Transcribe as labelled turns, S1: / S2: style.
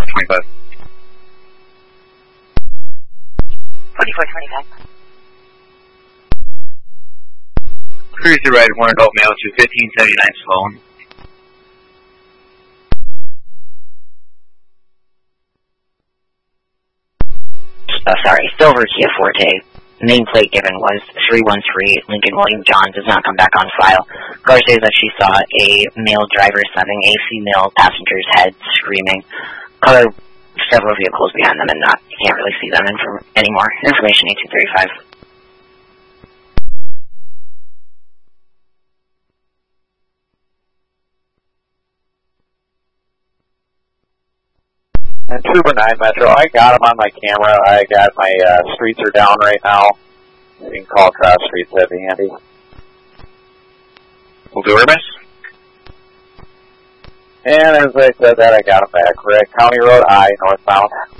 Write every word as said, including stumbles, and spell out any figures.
S1: twenty-five.
S2: forty-four twenty-five.
S1: Cruiser right, one adult male to fifteen seventy-nine Sloan.
S2: Uh, sorry, Silver Kia Forte. Nameplate given was three one three Lincoln William John, does not come back on file. Car says that she saw a male driver sending a female passenger's head screaming. Car several vehicles behind them and not, you can't really see them infor anymore. Information eighteen thirty-five.
S3: And Trooper nine Metro, I got him on my camera. I got my uh, streets are down right now. You can call cross streets, that'd be handy.
S1: We'll do our best.
S3: And as I said that, I got him back. We're at County Road I, northbound.